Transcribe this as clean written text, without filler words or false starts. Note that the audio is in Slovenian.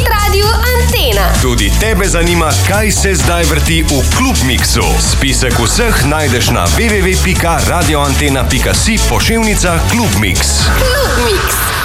Radiu Antena. Tudi tebe zanima, kaj se zdaj vrti v Klub Miksu. Spisek vseh najdeš na www.radioantena.si/Klub Mix. Klub Mix.